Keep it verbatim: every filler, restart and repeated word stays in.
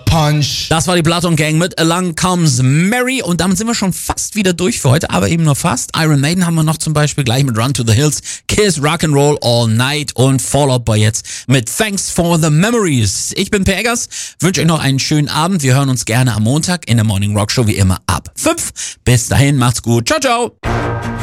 Punch. Das war die Platon Gang mit Along Comes Mary und damit sind wir schon fast wieder durch für heute, aber eben nur fast. Iron Maiden haben wir noch zum Beispiel gleich mit Run to the Hills, Kiss Rock'n'Roll All Night und Fall Out Boy jetzt mit Thanks for the Memories. Ich bin Per Eggers, wünsche euch noch einen schönen Abend. Wir hören uns gerne am Montag in der Morning Rock Show wie immer ab fünf. Bis dahin, macht's gut. Ciao, ciao.